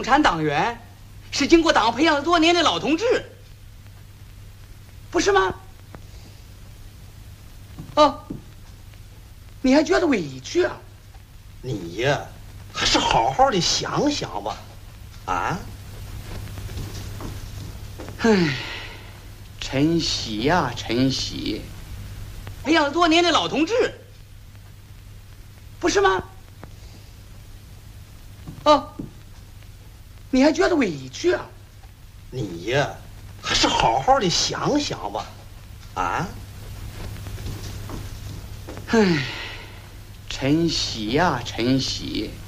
产党员，是经过党培养多年的老同志，不是吗？哦，你还觉得委屈啊？ 你呀，还是好好的想想吧，啊？ 唉，陈喜呀，陈喜，培养多年的老同志，不是吗？哦，你还觉得委屈啊？ 你呀，还是好好的想想吧，啊？ 唉，陈喜呀，陈喜。